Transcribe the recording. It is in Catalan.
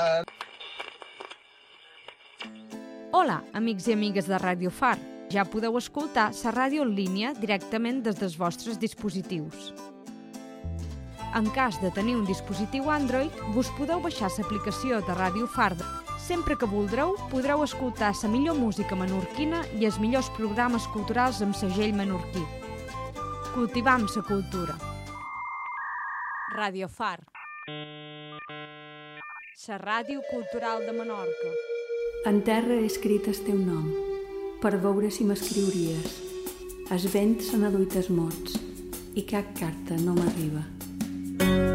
Hola, amics i amigues de Ràdio Far. Ja podeu escoltar la ràdio en línia directament des dels vostres dispositius. En cas de tenir un dispositiu Android, vos podeu baixar l'aplicació de Ràdio Far. Sempre que voldreu, podreu escoltar la millor música menorquina i els millors programes culturals amb segell menorquí. Cultivam la cultura. Ràdio Far. La ràdio cultural de Menorca. En terra he escrit el teu nom, per veure si m'escriuries. El vent se n'ha duit els mots i cap carta no m'arriba.